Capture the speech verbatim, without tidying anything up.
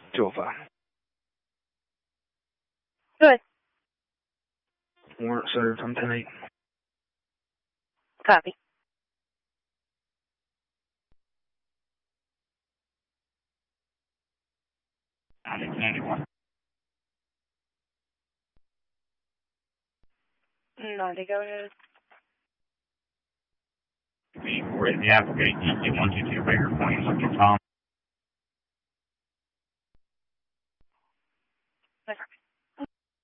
two oh five. Good. Warrant served on ten eight. Copy. ninety-one. ninety, go ahead. The, the application is one two two Baker Point, Lincoln Tom.